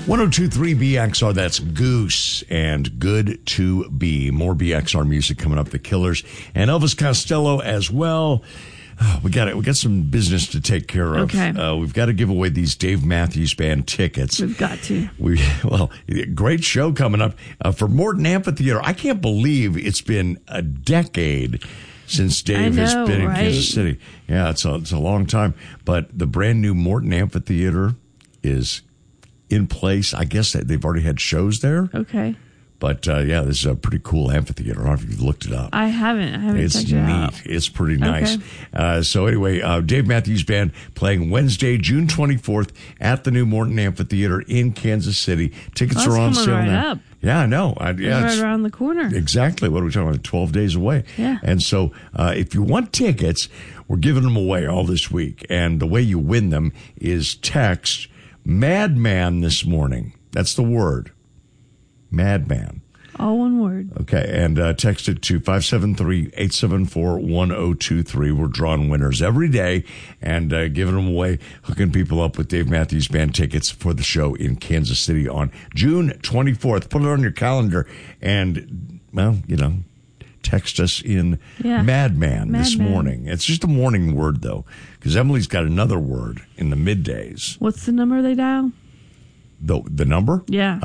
102.3 BXR, that's Goose and Good to Be. More BXR music coming up, The Killers and Elvis Costello as well. We got some business to take care of. Okay. We've got to give away these Dave Matthews Band tickets. We've got to. Great show coming up for Morton Amphitheater. I can't believe it's been a decade since Dave has been in Kansas City. Yeah, it's a long time. But the brand new Morton Amphitheater is in place. I guess they've already had shows there. Okay. But, this is a pretty cool amphitheater. I don't know if you've looked it up. I haven't It's checked it out. neat. It's pretty nice. Okay. So anyway, Dave Matthews Band playing Wednesday, June 24th at the new Morton Amphitheater in Kansas City. Tickets are on sale now. Up. Yeah, I know. Right around the corner. Exactly. What are we talking about? 12 days away. Yeah. And so if you want tickets, we're giving them away all this week. And the way you win them is text Madman this morning. That's the word. Madman. All one word. Okay, and text it to 573-874-1023. We're drawing winners every day and giving them away, hooking people up with Dave Matthews Band tickets for the show in Kansas City on June 24th. Put it on your calendar and, text us in Madman this morning. It's just a morning word, though, because Emily's got another word in the middays. What's the number they dial? The number? Yeah.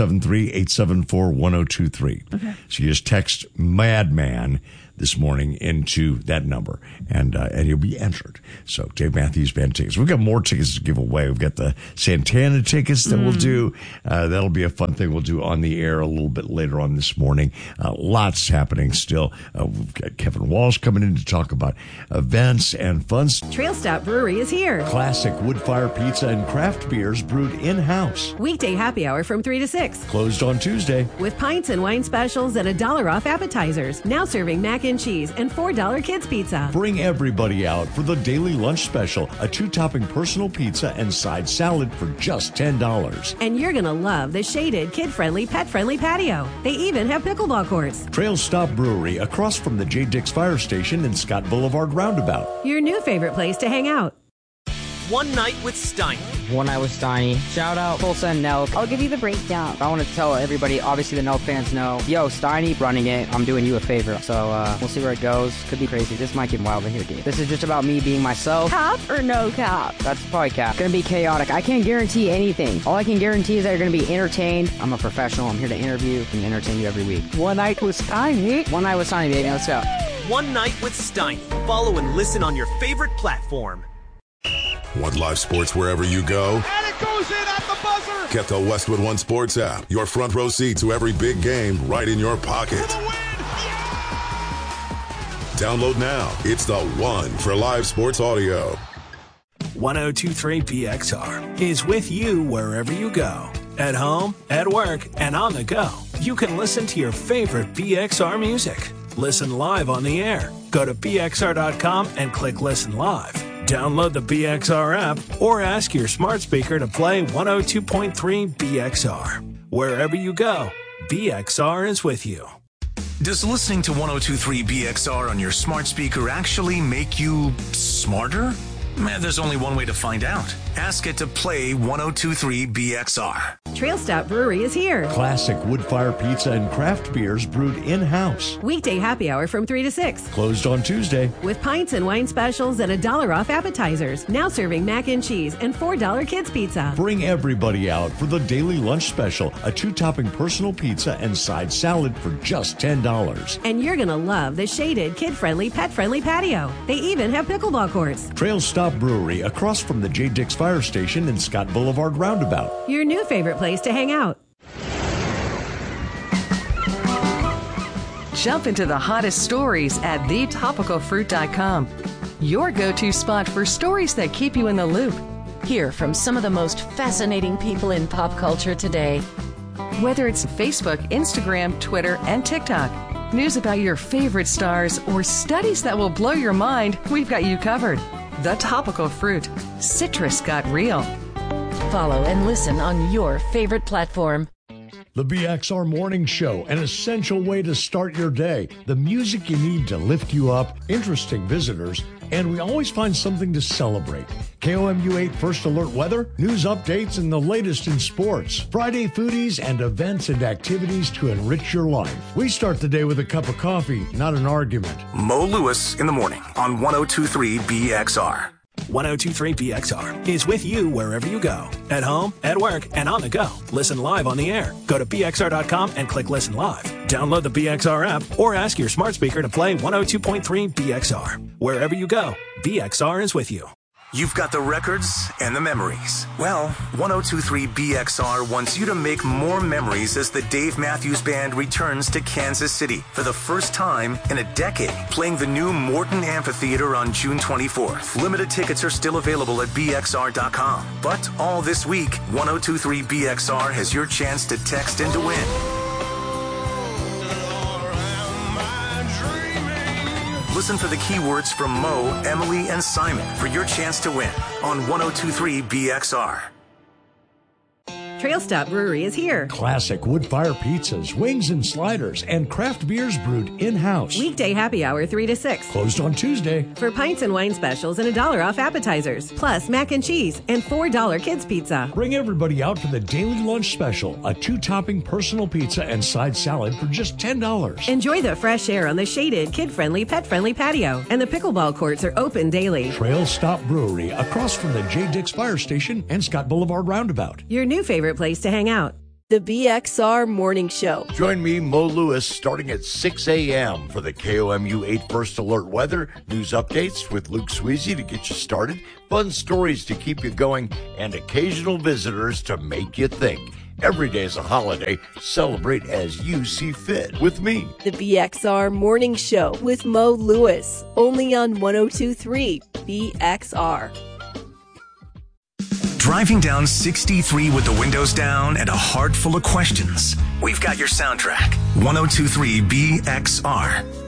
573-874-1023. Okay. So you just text Madman this morning into that number, and you'll be entered. So Dave Matthews Band tickets. We've got more tickets to give away. We've got the Santana tickets that we'll do. That'll be a fun thing we'll do on the air a little bit later on this morning. Lots happening still. We've got Kevin Walsh coming in to talk about events and fun. Trail Stop Brewery is here. Classic wood fire pizza and craft beers brewed in-house. Weekday happy hour from 3 to 6. Closed on Tuesday. With pints and wine specials and $1 off appetizers. Now serving mac and cheese and $4 kids pizza. Bring everybody out for the daily lunch special, a 2-topping personal pizza and side salad for just $10. And you're going to love the shaded, kid-friendly, pet-friendly patio. They even have pickleball courts. Trail Stop Brewery across from the J. Dix Fire Station and Scott Boulevard Roundabout. Your new favorite place to hang out. One Night with Steiny. One Night with Steiny. Shout out Tulsa and Nelk. I'll give you the breakdown. I want to tell everybody, obviously the Nelk fans know, yo, Steiny running it, I'm doing you a favor. So we'll see where it goes. Could be crazy. This might get wild in here, dude. This is just about me being myself. Cap or no cap? That's probably cap. Gonna be chaotic. I can't guarantee anything. All I can guarantee is that you're gonna be entertained. I'm a professional. I'm here to interview and entertain you every week. One Night with Steiny. One Night with Steiny, baby. Let's go. One Night with Steiny. Follow and listen on your favorite platform. Want live sports wherever you go? And it goes in at the buzzer! Get the Westwood One Sports app. Your front row seat to every big game right in your pocket. For the win! Yeah! Download now. It's the one for live sports audio. 102.3 BXR is with you wherever you go. At home, at work, and on the go. You can listen to your favorite BXR music. Listen live on the air. Go to BXR.com and click Listen Live. Download the BXR app or ask your smart speaker to play 102.3 BXR. Wherever you go, BXR is with you. Does listening to 102.3 BXR on your smart speaker actually make you smarter? There's only one way to find out. Ask it to play 102.3 BXR. Trail Stop Brewery is here. Classic wood fire pizza and craft beers brewed in-house. Weekday happy hour from 3 to 6. Closed on Tuesday. With pints and wine specials and $1 off appetizers. Now serving mac and cheese and $4 kids pizza. Bring everybody out for the daily lunch special, a 2-topping personal pizza and side salad for just $10. And you're going to love the shaded, kid-friendly, pet-friendly patio. They even have pickleball courts. Trail Stop Brewery across from the J. Dix Fire Station and Scott Boulevard Roundabout. Your new favorite place to hang out. Jump into the hottest stories at thetopicalfruit.com. Your go-to spot for stories that keep you in the loop. Hear from some of the most fascinating people in pop culture today. Whether it's Facebook, Instagram, Twitter, and TikTok, news about your favorite stars, or studies that will blow your mind, we've got you covered. The Topical Fruit. Citrus got real. Follow and listen on your favorite platform. The BXR Morning Show, an essential way to start your day. The music you need to lift you up, interesting visitors, and we always find something to celebrate. KOMU 8 First Alert weather, news updates, and the latest in sports. Friday foodies and events and activities to enrich your life. We start the day with a cup of coffee, not an argument. Mo Lewis in the morning on 102.3 BXR. 102.3 BXR is with you wherever you go. At home, at work, and on the go. Listen live on the air. Go to BXR.com and click Listen Live. Download the BXR app or ask your smart speaker to play 102.3 BXR. Wherever you go, BXR is with you. You've got the records and the memories. Well, 102.3 BXR wants you to make more memories as the Dave Matthews Band returns to Kansas City for the first time in a decade, playing the new Morton Amphitheater on June 24th. Limited tickets are still available at BXR.com. But all this week, 102.3 BXR has your chance to text and to win. Listen for the keywords from Mo, Emily, and Simon for your chance to win on 102.3 BXR. Trail Stop Brewery is here. Classic wood-fire pizzas, wings and sliders, and craft beers brewed in-house. Weekday happy hour 3 to 6. Closed on Tuesday. For pints and wine specials and $1 off appetizers. Plus mac and cheese and $4 kids pizza. Bring everybody out for the daily lunch special, a 2-topping personal pizza and side salad for just $10. Enjoy the fresh air on the shaded, kid-friendly, pet-friendly patio. And the pickleball courts are open daily. Trail Stop Brewery, across from the J. Dix Fire Station and Scott Boulevard Roundabout. Your new favorite place to hang out. The BXR Morning Show. Join me, Mo Lewis, starting at 6 a.m. for the KOMU 8 First Alert weather, news updates with Luke Sweezy to get you started, fun stories to keep you going, and occasional visitors to make you think. Every day is a holiday. Celebrate as you see fit with me. The BXR Morning Show with Mo Lewis, only on 102.3 BXR. Driving down 63 with the windows down and a heart full of questions? We've got your soundtrack. 102.3 BXR.